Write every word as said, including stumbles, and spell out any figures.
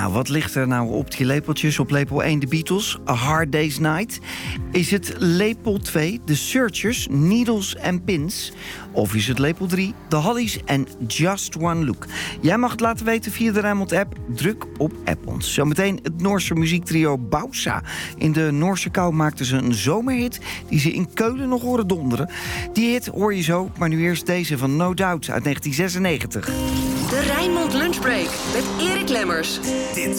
Nou, wat ligt er nou op die lepeltjes? Op lepel één de Beatles, A Hard Day's Night. Is het lepel twee de Searchers, Needles and Pins? Of is het lepel drie de Hollies en Just One Look? Jij mag het laten weten via de Rijnmond-app. Druk op app ons. Zometeen het Noorse muziektrio Bausa. In de Noorse kou maakten ze een zomerhit die ze in Keulen nog horen donderen. Die hit hoor je zo, maar nu eerst deze van No Doubt uit negentien zesennegentig. De Rijnmond Lunchbreak met Erik Lemmers. Dit